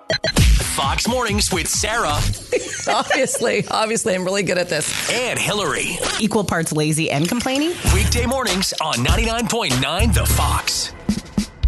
Fox Mornings with Sarah Obviously, I'm really good at this. and Hillary. Equal parts lazy and complaining. Weekday mornings on 99.9 The Fox.